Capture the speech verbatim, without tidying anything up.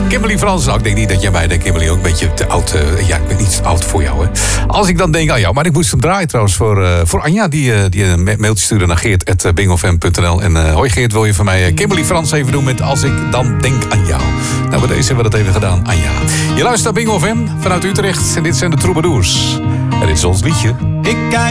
Kimberly Frans. Nou, ik denk niet dat jij mij denkt, Kimberly, ook een beetje te oud. Uh, ja, ik ben niet oud voor jou, hè. Als ik dan denk aan jou. Maar ik moest hem draaien trouwens voor, uh, voor Anja. Die, uh, die een mailtje stuurde naar geert at bingofm punt n l. En uh, hoi Geert, wil je van mij uh, Kimberly Frans even doen met Als ik dan denk aan jou. Nou, bij deze hebben we dat even gedaan, Anja. Je luistert naar Bingo F M vanuit Utrecht. En dit zijn de Troubadours. En dit is ons liedje. Ik kijk